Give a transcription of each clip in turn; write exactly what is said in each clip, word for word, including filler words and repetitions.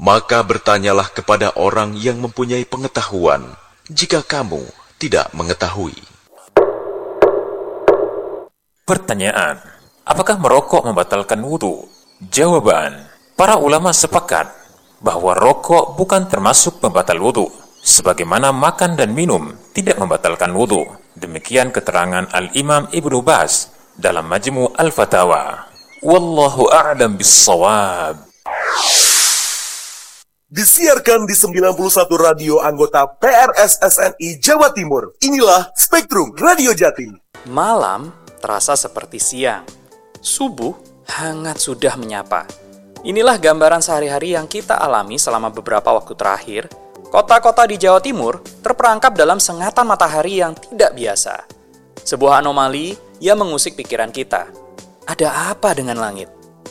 Maka bertanyalah kepada orang yang mempunyai pengetahuan, jika kamu tidak mengetahui. Pertanyaan, apakah merokok membatalkan wudu? Jawaban, para ulama sepakat bahwa rokok bukan termasuk pembatal wudu, sebagaimana makan dan minum tidak membatalkan wudu. Demikian keterangan Al-Imam Ibnu Baz dalam Majmu' Al-Fatawa. Wallahu a'lam bis-shawab. Disiarkan di sembilan puluh satu radio anggota P R S S N I Jawa Timur. Inilah Spektrum Radio Jatim. Malam terasa seperti siang. Subuh hangat sudah menyapa. Inilah gambaran sehari-hari yang kita alami selama beberapa waktu terakhir. Kota-kota di Jawa Timur terperangkap dalam sengatan matahari yang tidak biasa. Sebuah anomali yang mengusik pikiran kita. Ada apa dengan langit?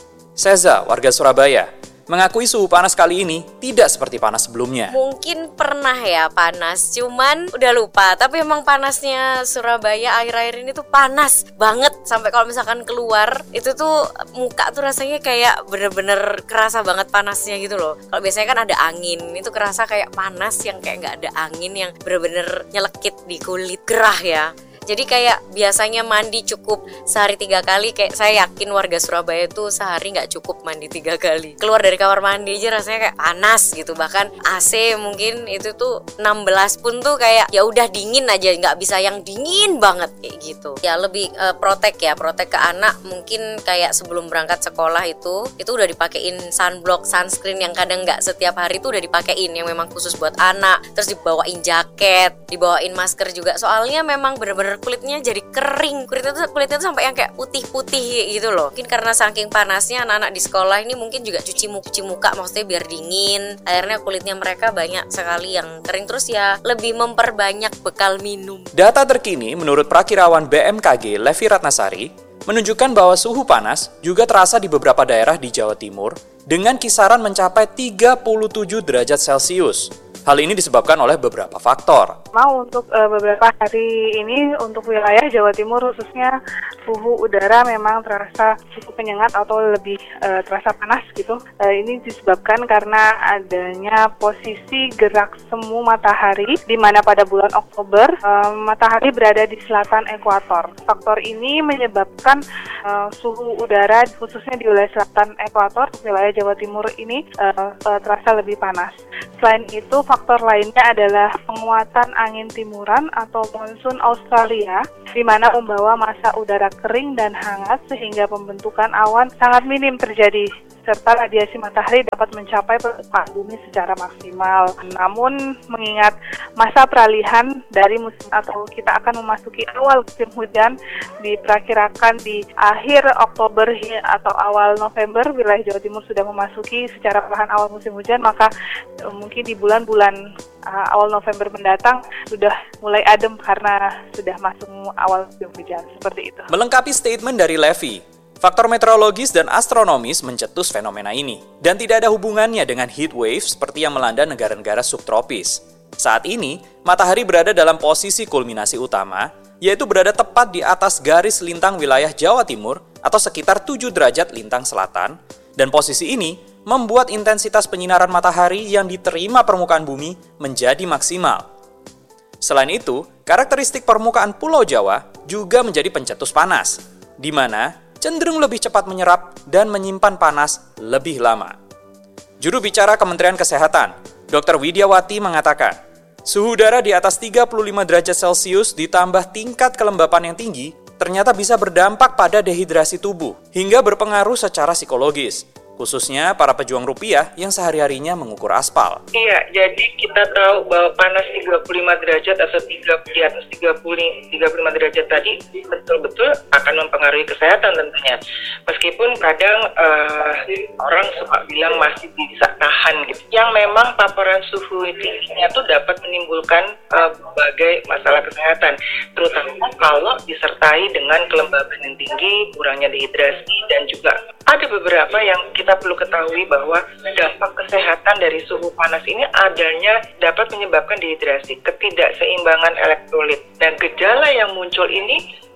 Seza, warga Surabaya, mengakui suhu panas kali ini tidak seperti panas sebelumnya. Mungkin pernah ya panas, cuman udah lupa. Tapi emang panasnya Surabaya akhir-akhir ini tuh panas banget. Sampai kalau misalkan keluar, itu tuh muka tuh rasanya kayak bener-bener kerasa banget panasnya gitu loh. Kalau biasanya kan ada angin, itu kerasa kayak panas yang kayak gak ada angin, yang bener-bener nyelekit di kulit, gerah ya. Jadi kayak biasanya mandi cukup sehari tiga kali, kayak saya yakin warga Surabaya tuh sehari nggak cukup mandi tiga kali. Keluar dari kamar mandi aja rasanya kayak panas gitu. Bahkan A C mungkin itu tuh enam belas pun tuh kayak ya udah dingin aja, nggak bisa yang dingin banget kayak gitu. Ya lebih uh, protek ya, protek ke anak mungkin kayak sebelum berangkat sekolah itu itu udah dipakein sunblock, sunscreen yang kadang nggak setiap hari tuh udah dipakein, yang memang khusus buat anak. Terus dibawain jaket, dibawain masker juga. Soalnya memang bener-bener kulitnya jadi kering, kulitnya tuh kulitnya tuh sampai yang kayak putih-putih gitu loh. Mungkin karena saking panasnya anak-anak di sekolah ini mungkin juga cuci muka, cuci muka maksudnya biar dingin. Akhirnya kulitnya mereka banyak sekali yang kering, terus ya lebih memperbanyak bekal minum. Data terkini menurut Prakirawan B M K G Levi Ratnasari menunjukkan bahwa suhu panas juga terasa di beberapa daerah di Jawa Timur dengan kisaran mencapai tiga puluh tujuh derajat Celcius. Hal ini disebabkan oleh beberapa faktor. Mau untuk uh, beberapa hari ini untuk wilayah Jawa Timur khususnya suhu udara memang terasa cukup menyengat atau lebih uh, terasa panas gitu. Uh, ini disebabkan karena adanya posisi gerak semu matahari, di mana pada bulan Oktober uh, matahari berada di selatan ekuator. Faktor ini menyebabkan uh, suhu udara khususnya di wilayah selatan ekuator, wilayah Jawa Timur ini uh, uh, terasa lebih panas. Selain itu, faktor lainnya adalah penguatan angin timuran atau monsun Australia, di mana membawa massa udara kering dan hangat sehingga pembentukan awan sangat minim terjadi, serta radiasi matahari dapat mencapai permukaan bumi secara maksimal. Namun, mengingat masa peralihan dari musim atau kita akan memasuki awal musim hujan, diperkirakan di akhir Oktober atau awal November, wilayah Jawa Timur sudah memasuki secara perlahan awal musim hujan, maka mungkin di bulan-bulan uh, awal November mendatang sudah mulai adem karena sudah masuk awal musim hujan, seperti itu. Melengkapi statement dari Levi, faktor meteorologis dan astronomis mencetus fenomena ini, dan tidak ada hubungannya dengan heat wave seperti yang melanda negara-negara subtropis. Saat ini, matahari berada dalam posisi kulminasi utama, yaitu berada tepat di atas garis lintang wilayah Jawa Timur atau sekitar tujuh derajat lintang selatan, dan posisi ini membuat intensitas penyinaran matahari yang diterima permukaan bumi menjadi maksimal. Selain itu, karakteristik permukaan Pulau Jawa juga menjadi pencetus panas, di mana cenderung lebih cepat menyerap dan menyimpan panas lebih lama. Juru bicara Kementerian Kesehatan, Dokter Widiawati mengatakan, suhu udara di atas tiga puluh lima derajat Celcius ditambah tingkat kelembapan yang tinggi ternyata bisa berdampak pada dehidrasi tubuh hingga berpengaruh secara psikologis, khususnya para pejuang rupiah yang sehari-harinya mengukur aspal. Iya, jadi kita tahu bahwa panas tiga puluh lima derajat atau tiga, di atas tiga puluh lima derajat tadi betul-betul akan mempengaruhi kesehatan tentunya. Meskipun kadang uh, orang suka bilang masih bisa tahan gitu. Yang memang paparan suhu tingginya tuh dapat menimbulkan uh, berbagai masalah kesehatan, terutama kalau disertai dengan kelembaban yang tinggi, kurangnya dehidrasi, dan juga ada beberapa yang kita perlu ketahui bahwa dampak kesehatan dari suhu panas ini adanya dapat menyebabkan dehidrasi, ketidakseimbangan elektrolit. Dan gejala yang muncul ini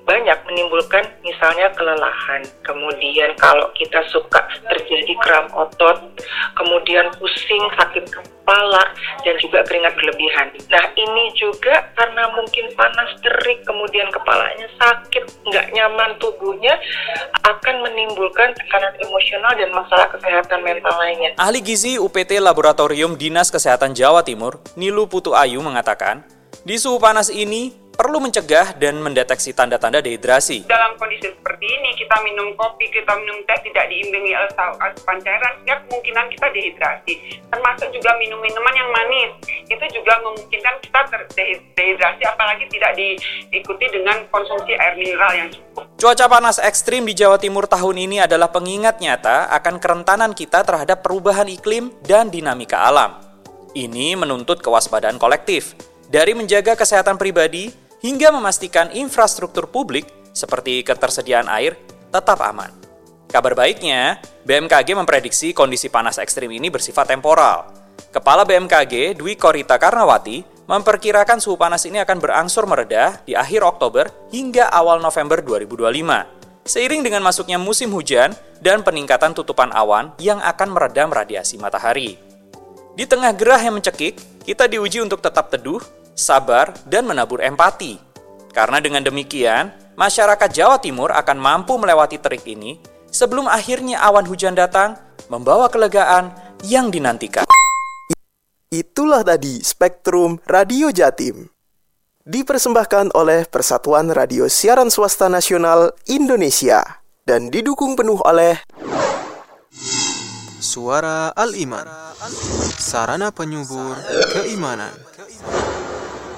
banyak menimbulkan misalnya kelelahan. Kemudian kalau kita suka terjadi kram otot, kemudian pusing, sakit kepala, dan juga keringat berlebihan. Nah ini juga karena mungkin panas terik, kemudian kepalanya sakit, nggak nyaman tubuhnya, akan menimbulkan tekanan emosional dan masalah kesehatan mental lainnya. Ahli gizi U P T Laboratorium Dinas Kesehatan Jawa Timur, Nilu Putu Ayu mengatakan, di suhu panas ini perlu mencegah dan mendeteksi tanda-tanda dehidrasi. Dalam kondisi seperti ini, kita minum kopi, kita minum teh tidak diimbangi asupan cairan, setiap kemungkinan kita dehidrasi. Termasuk juga minum minuman yang manis, itu juga memungkinkan kita terdehidrasi, apalagi tidak diikuti dengan konsumsi air mineral yang cukup. Cuaca panas ekstrim di Jawa Timur tahun ini adalah pengingat nyata akan kerentanan kita terhadap perubahan iklim dan dinamika alam. Ini menuntut kewaspadaan kolektif, dari menjaga kesehatan pribadi hingga memastikan infrastruktur publik seperti ketersediaan air tetap aman. Kabar baiknya, B M K G memprediksi kondisi panas ekstrim ini bersifat temporal. Kepala B M K G, Dwi Korita Karnawati, memperkirakan suhu panas ini akan berangsur mereda di akhir Oktober hingga awal November dua ribu dua puluh lima, seiring dengan masuknya musim hujan dan peningkatan tutupan awan yang akan meredam radiasi matahari. Di tengah gerah yang mencekik, kita diuji untuk tetap teduh, sabar, dan menabur empati. Karena dengan demikian, masyarakat Jawa Timur akan mampu melewati terik ini sebelum akhirnya awan hujan datang, membawa kelegaan yang dinantikan. Itulah tadi Spektrum Radio Jatim. Dipersembahkan oleh Persatuan Radio Siaran Swasta Nasional Indonesia dan didukung penuh oleh Suara Al-Iman, sarana penyubur keimanan.